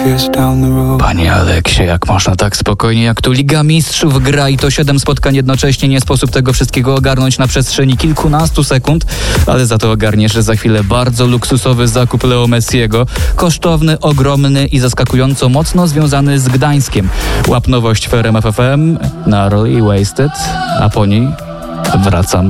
Panie Aleksie, jak można tak spokojnie, jak tu Liga Mistrzów gra i to 7 spotkań jednocześnie, nie sposób tego wszystkiego ogarnąć na przestrzeni kilkunastu sekund, ale za to ogarniesz za chwilę bardzo luksusowy zakup Leo Messiego, kosztowny, ogromny i zaskakująco mocno związany z Gdańskiem. Łap nowość w RMF FM, Narrowly Wasted, a po niej wracam.